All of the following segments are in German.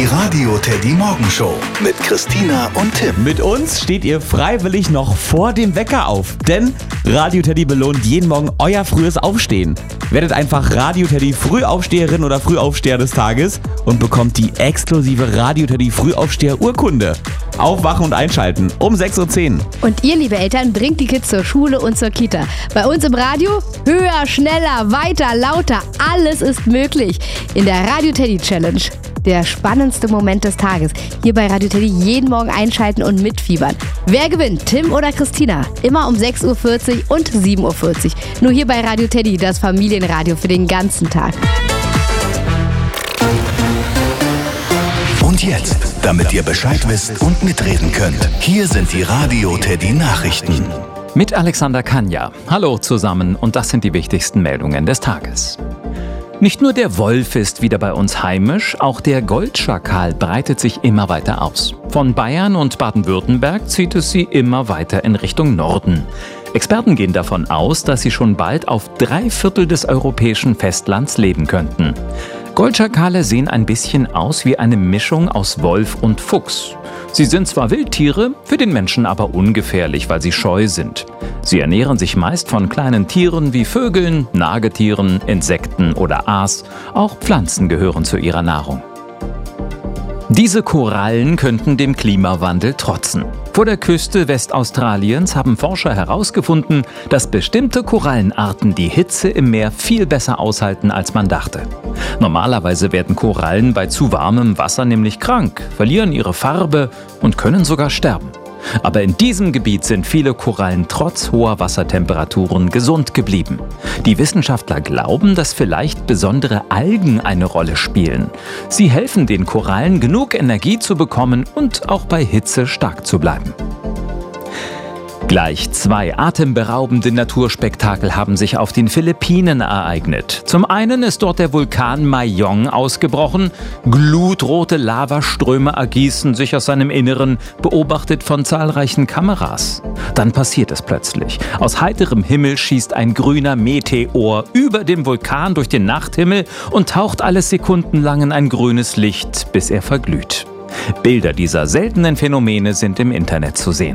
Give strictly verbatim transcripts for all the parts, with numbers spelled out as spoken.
Radio Teddy Morgenshow mit Christina und Tim. Mit uns steht ihr freiwillig noch vor dem Wecker auf, denn Radio Teddy belohnt jeden Morgen euer frühes Aufstehen. Werdet einfach Radio Teddy Frühaufsteherin oder Frühaufsteher des Tages und bekommt die exklusive Radio Teddy Frühaufsteher Urkunde. Aufwachen und einschalten um sechs Uhr zehn. Und ihr, liebe Eltern, bringt die Kids zur Schule und zur Kita. Bei uns im Radio höher, schneller, weiter, lauter. Alles ist möglich. In der Radio Teddy Challenge. Der spannendste Moment des Tages. Hier bei Radio Teddy jeden Morgen einschalten und mitfiebern. Wer gewinnt, Tim oder Christina? Immer um sechs Uhr vierzig und sieben Uhr vierzig. Nur hier bei Radio Teddy, das Familienradio für den ganzen Tag. Und jetzt, damit ihr Bescheid wisst und mitreden könnt, hier sind die Radio Teddy Nachrichten. Mit Alexander Kanja. Hallo zusammen und das sind die wichtigsten Meldungen des Tages. Nicht nur der Wolf ist wieder bei uns heimisch, auch der Goldschakal breitet sich immer weiter aus. Von Bayern und Baden-Württemberg zieht es sie immer weiter in Richtung Norden. Experten gehen davon aus, dass sie schon bald auf drei Viertel des europäischen Festlands leben könnten. Goldschakale sehen ein bisschen aus wie eine Mischung aus Wolf und Fuchs. Sie sind zwar Wildtiere, für den Menschen aber ungefährlich, weil sie scheu sind. Sie ernähren sich meist von kleinen Tieren wie Vögeln, Nagetieren, Insekten oder Aas. Auch Pflanzen gehören zu ihrer Nahrung. Diese Korallen könnten dem Klimawandel trotzen. Vor der Küste Westaustraliens haben Forscher herausgefunden, dass bestimmte Korallenarten die Hitze im Meer viel besser aushalten, als man dachte. Normalerweise werden Korallen bei zu warmem Wasser nämlich krank, verlieren ihre Farbe und können sogar sterben. Aber in diesem Gebiet sind viele Korallen trotz hoher Wassertemperaturen gesund geblieben. Die Wissenschaftler glauben, dass vielleicht besondere Algen eine Rolle spielen. Sie helfen den Korallen, genug Energie zu bekommen und auch bei Hitze stark zu bleiben. Gleich zwei atemberaubende Naturspektakel haben sich auf den Philippinen ereignet. Zum einen ist dort der Vulkan Mayong ausgebrochen. Glutrote Lavaströme ergießen sich aus seinem Inneren, beobachtet von zahlreichen Kameras. Dann passiert es plötzlich. Aus heiterem Himmel schießt ein grüner Meteor über dem Vulkan durch den Nachthimmel und taucht alle Sekunden lang in ein grünes Licht, bis er verglüht. Bilder dieser seltenen Phänomene sind im Internet zu sehen.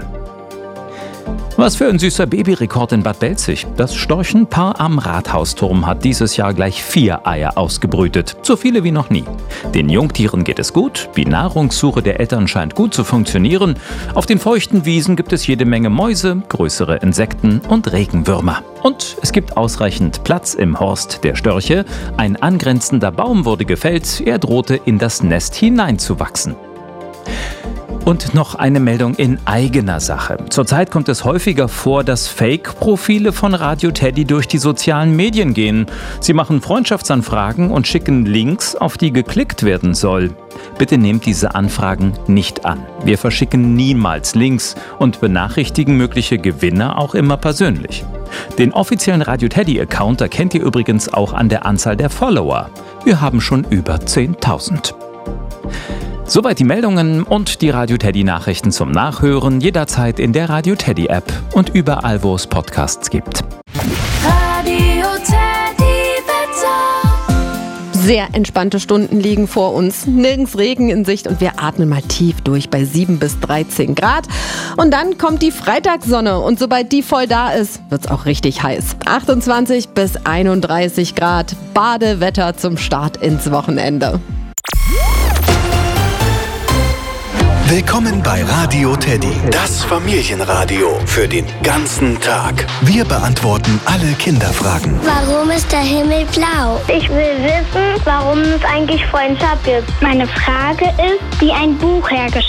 Was für ein süßer Babyrekord in Bad Belzig. Das Storchenpaar am Rathausturm hat dieses Jahr gleich vier Eier ausgebrütet. So viele wie noch nie. Den Jungtieren geht es gut, die Nahrungssuche der Eltern scheint gut zu funktionieren. Auf den feuchten Wiesen gibt es jede Menge Mäuse, größere Insekten und Regenwürmer. Und es gibt ausreichend Platz im Horst der Störche. Ein angrenzender Baum wurde gefällt, er drohte in das Nest hineinzuwachsen. Und noch eine Meldung in eigener Sache. Zurzeit kommt es häufiger vor, dass Fake-Profile von Radio Teddy durch die sozialen Medien gehen. Sie machen Freundschaftsanfragen und schicken Links, auf die geklickt werden soll. Bitte nehmt diese Anfragen nicht an. Wir verschicken niemals Links und benachrichtigen mögliche Gewinner auch immer persönlich. Den offiziellen Radio Teddy-Account erkennt ihr übrigens auch an der Anzahl der Follower. Wir haben schon über zehntausend. Soweit die Meldungen und die Radio Teddy Nachrichten zum Nachhören jederzeit in der Radio Teddy App und überall, wo es Podcasts gibt. Radio Teddy Wetter. Sehr entspannte Stunden liegen vor uns. Nirgends Regen in Sicht und wir atmen mal tief durch bei sieben bis dreizehn Grad. Und dann kommt die Freitagssonne und sobald die voll da ist, wird's auch richtig heiß. achtundzwanzig bis einunddreißig Grad. Badewetter zum Start ins Wochenende. Willkommen bei Radio Teddy, das Familienradio für den ganzen Tag. Wir beantworten alle Kinderfragen. Warum ist der Himmel blau? Ich will wissen, warum es eigentlich Freundschaft gibt. Meine Frage ist, wie ein Buch hergestellt